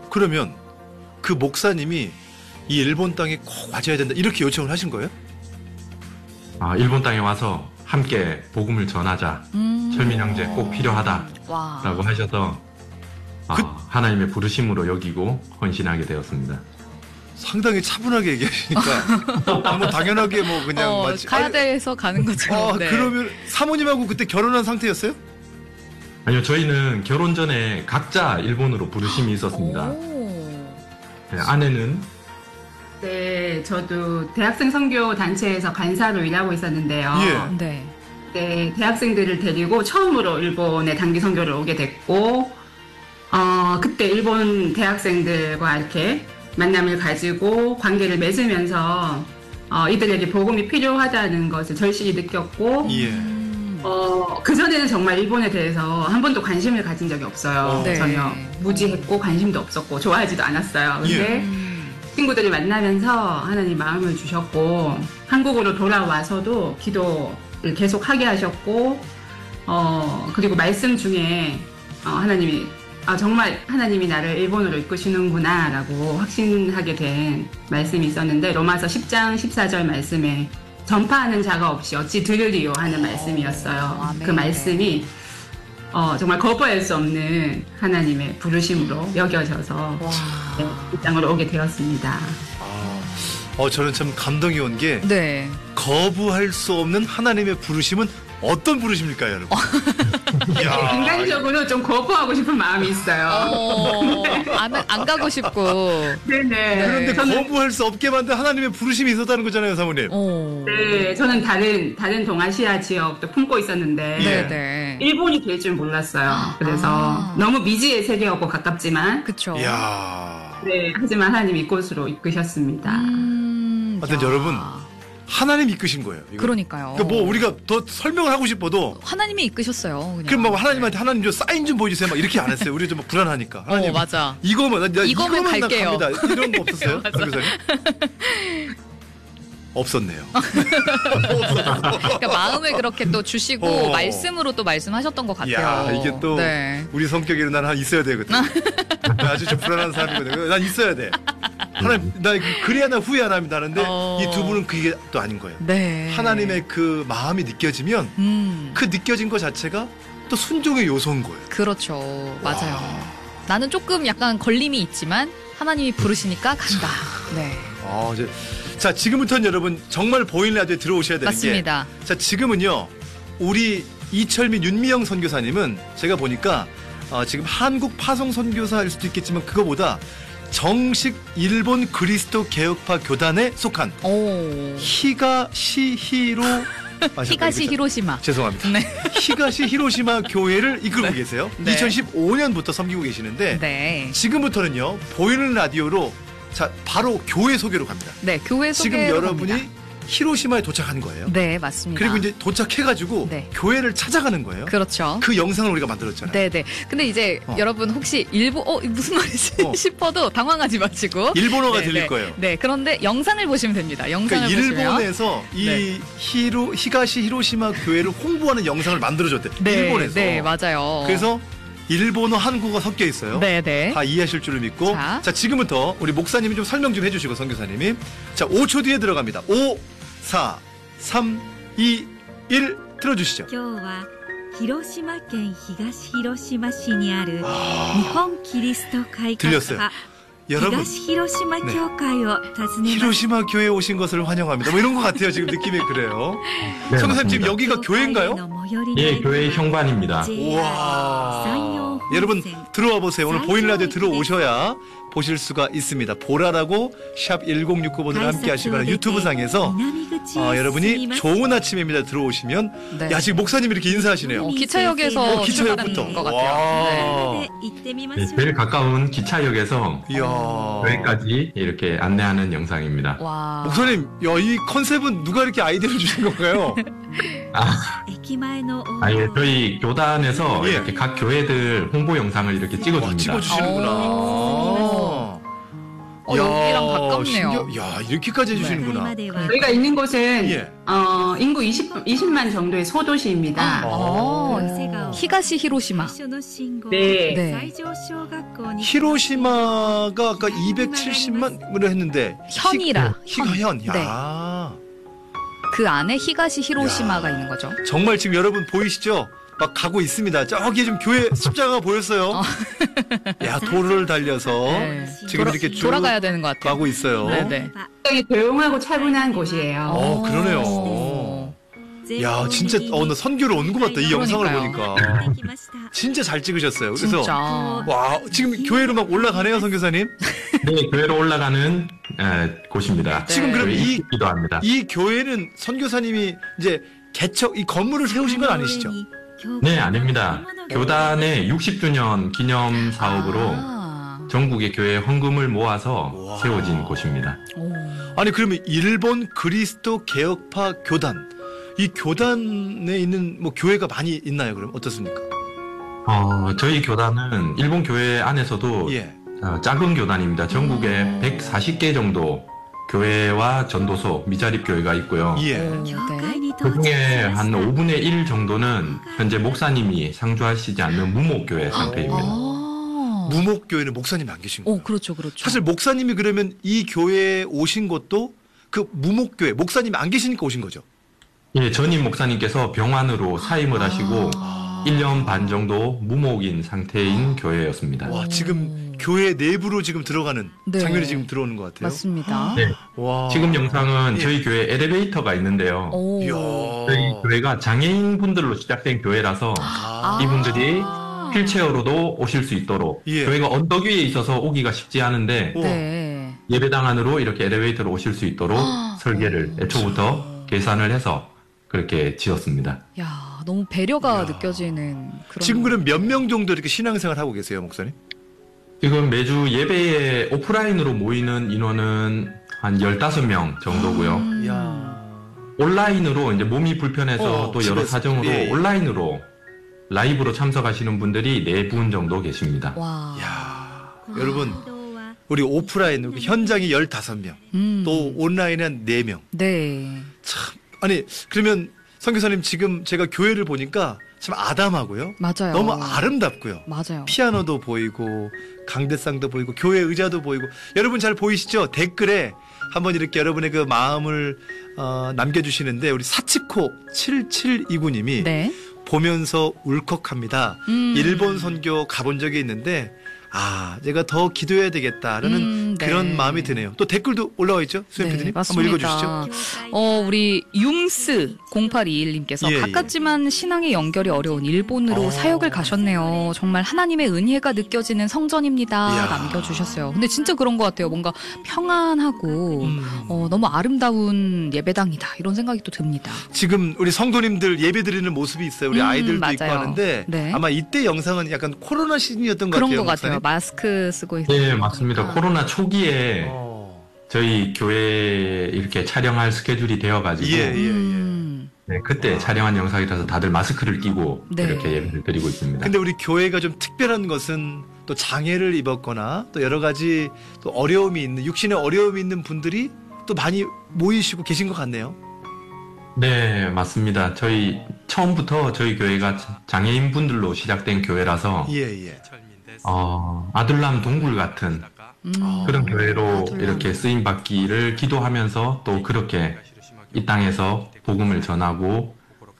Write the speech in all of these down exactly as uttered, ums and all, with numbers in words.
그러면 그 목사님이 이 일본 땅에 꼭 와줘야 된다 이렇게 요청을 하신 거예요? 아, 일본 땅에 와서 함께 복음을 전하자. 음. 철민 형제 꼭 필요하다라고 와. 하셔서 아, 그- 하나님의 부르심으로 여기고 헌신하게 되었습니다. 상당히 차분하게 얘기하시니까 뭐 당연하게 뭐 그냥 어, 마치 가야 아니, 돼서 가는 것처럼. 아, 네. 그러면 사모님하고 그때 결혼한 상태였어요? 아니요, 저희는 결혼 전에 각자 일본으로 부르심이 있었습니다. 오. 네, 아내는 네, 저도 대학생 선교 단체에서 간사로 일하고 있었는데요. 예. 네. 네, 대학생들을 데리고 처음으로 일본에 단기 선교를 오게 됐고, 어, 그때 일본 대학생들과 이렇게 만남을 가지고 관계를 맺으면서 어, 이들에게 복음이 필요하다는 것을 절실히 느꼈고, 예. 음. 어, 그전에는 정말 일본에 대해서 한 번도 관심을 가진 적이 없어요. 네. 전혀 무지했고 관심도 없었고 좋아하지도 않았어요. 근데 음. 친구들을 만나면서 하나님 마음을 주셨고 한국으로 돌아와서도 기도를 계속 하게 하셨고 어 그리고 말씀 중에 어, 하나님이 아 정말 하나님이 나를 일본으로 이끄시는구나 라고 확신하게 된 말씀이 있었는데 로마서 십 장 십사 절 말씀에 전파하는 자가 없이 어찌 들으리요 하는 말씀이었어요. 아멘. 그 말씀이 어, 정말 거부할 수 없는 하나님의 부르심으로 여겨져서 와. 네, 이 땅으로 오게 되었습니다. 아, 어 저는 참 감동이 온 게 네. 거부할 수 없는 하나님의 부르심은 어떤 부르심일까요, 여러분? 이야, 인간적으로 좀 거부하고 싶은 마음이 있어요. 어, 안, 안 가고 싶고. 네네. 그런데 저는, 거부할 수 없게 만든 하나님의 부르심이 있었다는 거잖아요, 사모님. 어. 네, 저는 다른 다른 동아시아 지역도 품고 있었는데 예. 네네. 일본이 될 줄 몰랐어요. 그래서 아. 너무 미지의 세계였고 가깝지만 그쵸. 이야. 네, 하지만 하나님 이곳으로 이끄셨습니다. 음, 하여튼 야. 여러분, 하나님 이끄신 거예요. 이거. 그러니까요. 그러니까 뭐 우리가 더 설명을 하고 싶어도 하나님이 이끄셨어요. 그냥. 그럼 뭐 하나님한테 하나님 좀 사인 좀 보여주세요 막 이렇게 안 했어요. 우리 좀 불안하니까. 하나님 어, 맞아. 이거만 나, 나 이거면 이거만 갈게요. 나 갑니다. 이런 거 없었어요? 맞아. 강교사님? 없었네요. 그러니까 마음을 그렇게 또 주시고 어. 말씀으로 또 말씀하셨던 것 같아요. 야 이게 또 네. 우리 성격에는 난 있어야 되거든. 나 아주 좀 불안한 사람이거든. 난 있어야 돼. 하나님 나 그래야 나 후회 안 합니다. 하는데 어. 이 두 분은 그게 또 아닌 거예요. 네. 하나님의 그 마음이 느껴지면 음. 그 느껴진 것 자체가 또 순종의 요소인 거예요. 그렇죠. 맞아요. 와. 나는 조금 약간 걸림이 있지만 하나님이 부르시니까 간다. 네. 아, 이제 자 지금부터는 여러분 정말 보이는 라디오에 들어오셔야 되는 맞습니다. 게 자 지금은요 우리 이철민 윤미영 선교사님은 제가 보니까 어, 지금 한국 파송 선교사일 수도 있겠지만 그거보다 정식 일본 그리스도 개혁파 교단에 속한 오. 히가시히로 아, 히가시 잠깐만, 히로시마. 죄송합니다. 네. 히가시 히로시마 교회를 이끌고 네. 계세요. 네. 이천십오 년부터 섬기고 계시는데 네. 지금부터는요 보이는 라디오로 자 바로 교회 소개로 갑니다. 네. 교회 지금 소개로 여러분이 갑니다. 히로시마에 도착한 거예요. 네, 맞습니다. 그리고 이제 도착해가지고 네. 교회를 찾아가는 거예요. 그렇죠. 그 영상을 우리가 만들었잖아요. 네네. 근데 이제 어. 여러분 혹시 일본 어 이게 무슨 말이지 어. 싶어도 당황하지 마시고 일본어가 네, 들릴 네. 거예요. 네. 그런데 영상을 보시면 됩니다. 영상을 그러니까 보시면 일본에서 이 네. 히로 히가시 히로시마 교회를 홍보하는 영상을 만들어줬대. 네, 일본에서. 네, 맞아요. 그래서 일본어, 한국어 섞여 있어요. 네네. 다 이해하실 줄을 믿고. 자. 자, 지금부터 우리 목사님이 좀 설명 좀 해주시고 선교사님이. 자, 오 초 뒤에 들어갑니다. 오, 사, 삼, 이, 일 틀어주시죠. 今日は広島県東広島市にある 아, 日本キリスト改革 들렸어요. 派 여러분 東広島教会を訪ねます。 히로시마 교회에 오신 것을 환영합니다. 뭐 이런 것 같아요. 지금 느낌이 그래요. 네, 선교사님 지금 맞습니다. 여기가 교회인가요? 예, 교회 현관입니다. 우와. 여러분 들어와 보세요. 오늘 보이는 라디오 들어오셔야 보실 수가 있습니다. 보라라고 샵 일공육구 번으로 함께 하시거나 유튜브 상에서 어, 여러분이 좋은 아침입니다. 들어오시면 네. 야 지금 목사님이 이렇게 인사하시네요. 어, 기차역에서 어, 기차역부터. 출발하는 것 같아요. 와. 네, 제일 가까운 기차역에서 이야. 교회까지 이렇게 안내하는 영상입니다. 네. 와. 목사님, 야, 이 컨셉은 누가 이렇게 아이디어를 주신 건가요? 아, 駅前の 아예 저희 교단에서 예. 이렇게 각 교회들 홍보 영상을 이렇게 와, 찍어줍니다. 찍어주시는구나. 오. 어, 여기랑 가깝네요. 신기하- 야, 이렇게까지 해주시는구나. 저희가 있는 곳은 예. 어, 인구 이십, 이십만 정도의 소도시입니다. 어, 히가시 히로시마. 네. 네. 히로시마가 아까 이백칠십만으로 했는데 현이라. 히, 히가현. 야. 네. 그 안에 히가시 히로시마가 야. 있는 거죠. 정말 지금 여러분 보이시죠? 막 가고 있습니다. 저기 지금 교회 십자가가 보였어요. 어. 야, 도로를 달려서 네. 지금 돌아, 이렇게 쭉 돌아가야 되는 것 같아요. 가고 있어요. 네네. 굉장히 조용하고 차분한 곳이에요. 어, 그러네요. 야, 진짜 어, 나 선교를 온 것 같다. 이 영상을 그러니까요. 보니까. 진짜 잘 찍으셨어요. 그래서 진짜. 와, 지금 교회로 막 올라가네요, 선교사님. 네, 교회로 올라가는 에, 곳입니다. 지금 그럼 저희 이- 기도합니다. 이 교회는 선교사님이 이제 개척 이 건물을 세우신 건 아니시죠? 네, 아닙니다. 교단의 육십 주년 기념 사업으로 아. 전국의 교회 헌금을 모아서 와. 세워진 곳입니다. 오. 아니 그러면 일본 그리스도 개혁파 교단 이 교단에 있는 뭐 교회가 많이 있나요? 그럼 어떻습니까? 어, 저희 교단은 일본 교회 안에서도 예. 어, 작은 교단입니다. 전국에 음. 백사십 개 정도 교회와 전도소, 미자립 교회가 있고요. 예. 오, 네. 그 중에 한 오분의 일 정도는 현재 목사님이 상주하시지 않는 무목교회 상태입니다. 아. 무목교회는 목사님이 안 계신 거예요. 오, 그렇죠, 그렇죠. 사실 목사님이 그러면 이 교회에 오신 것도 그 무목교회 목사님이 안 계시니까 오신 거죠. 예, 전임 목사님께서 병환으로 사임을 하시고 아. 일 년 반 정도 무목인 상태인 교회였습니다. 와, 오. 지금 교회 내부로 지금 들어가는 네. 장면이 지금 들어오는 것 같아요. 맞습니다. 네. 와. 지금 영상은 예. 저희 교회 엘리베이터가 있는데요. 오. 이야. 저희 교회가 장애인분들로 시작된 교회라서 아. 이분들이 아. 휠체어로도 오실 수 있도록 예. 교회가 언덕 위에 있어서 오기가 쉽지 않은데 우와. 네. 예배당 안으로 이렇게 엘리베이터로 오실 수 있도록 아. 설계를 애초부터 계산을 해서 그렇게 지었습니다. 야, 너무 배려가 이야. 느껴지는 그런. 지금 그럼 몇 명 정도 이렇게 신앙생활 하고 계세요, 목사님? 지금 매주 예배에 오프라인으로 모이는 인원은 한 열다섯 명 정도고요. 음. 이야. 온라인으로 이제 몸이 불편해서 어, 또 여러 집에서. 사정으로 예, 예. 온라인으로 라이브로 참석하시는 분들이 네 분 정도 계십니다. 와. 야. 여러분, 우리 오프라인 우리 현장이 열다섯 명, 음. 또 온라인은 네 명. 네. 참 아니 그러면 선교사님 지금 제가 교회를 보니까 참 아담하고요. 맞아요. 너무 아름답고요. 맞아요. 피아노도 보이고 강대상도 보이고 교회 의자도 보이고 여러분 잘 보이시죠? 댓글에 한번 이렇게 여러분의 그 마음을 어, 남겨주시는데 우리 사치코 칠칠이구 님이 네. 보면서 울컥합니다. 음. 일본 선교 가본 적이 있는데 아 제가 더 기도해야 되겠다라는 음, 네. 그런 마음이 드네요. 또 댓글도 올라와 있죠? 수현 네, 피디님 한번 맞습니다. 읽어주시죠. 어, 우리 융스 공팔이일 님께서 예, 예. 가깝지만 신앙의 연결이 어려운 일본으로 어. 사역을 가셨네요. 정말 하나님의 은혜가 느껴지는 성전입니다. 이야. 남겨주셨어요. 근데 진짜 그런 것 같아요. 뭔가 평안하고 음. 어, 너무 아름다운 예배당이다. 이런 생각이 또 듭니다. 지금 우리 성도님들 예배 드리는 모습이 있어요. 우리 음, 아이들도 있고 맞아요. 하는데 네. 아마 이때 영상은 약간 코로나 시즌이었던 것 그런 같아요. 것 같아요. 목사님. 마스크 쓰고 있는. 네, 맞습니다. 코로나 초기에 어. 저희 교회에 이렇게 촬영할 스케줄이 되어가지고 예, 예, 예. 음. 네, 그때 촬영한 영상이라서 다들 마스크를 끼고 네. 이렇게 예배를 드리고 있습니다. 근데 우리 교회가 좀 특별한 것은 또 장애를 입었거나 또 여러 가지 또 어려움이 있는 육신에 어려움이 있는 분들이 또 많이 모이시고 계신 것 같네요. 네, 맞습니다. 저희 처음부터 저희 교회가 장애인 분들로 시작된 교회라서 예, 예. 어, 아들람 동굴 같은 음. 그런 교회로 아들람. 이렇게 쓰임 받기를 기도하면서 또 그렇게 이 땅에서 복음을 전하고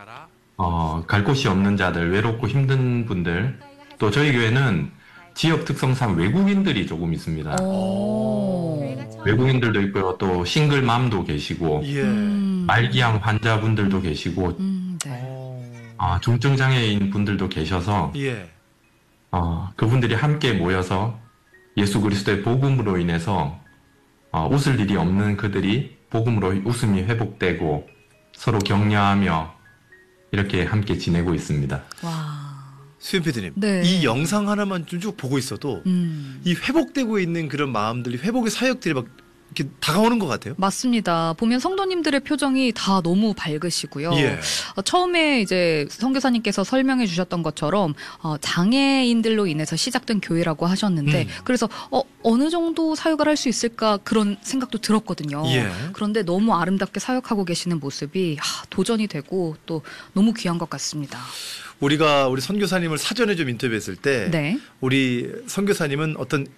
어, 갈 곳이 없는 자들, 외롭고 힘든 분들, 또 저희 교회는 지역 특성상 외국인들이 조금 있습니다. 오. 외국인들도 있고요, 또 싱글맘도 계시고, 예. 음. 말기암 환자분들도 계시고, 음, 네. 어. 아, 중증 장애인 분들도 계셔서 예. 어, 그분들이 함께 모여서 예수 그리스도의 복음으로 인해서 어, 웃을 일이 없는 그들이 복음으로 웃음이 회복되고 서로 격려하며 이렇게 함께 지내고 있습니다. 와. 수현 피디님. 네. 이 영상 하나만 좀 쭉 보고 있어도 음. 이 회복되고 있는 그런 마음들이 회복의 사역들이 막 이렇게 다가오는 것 같아요. 맞습니다. 보면 성도님들의 표정이 다 너무 밝으시고요. 예. 어, 처음에 이제 선교사님께서 설명해 주셨던 것처럼 어, 장애인들로 인해서 시작된 교회라고 하셨는데 음. 그래서 어, 어느 정도 사역을 할 수 있을까 그런 생각도 들었거든요. 예. 그런데 너무 아름답게 사역하고 계시는 모습이 하, 도전이 되고 또 너무 귀한 것 같습니다. 우리가 우리 선교사님을 사전에 좀 인터뷰했을 때 네. 우리 선교사님은 어떤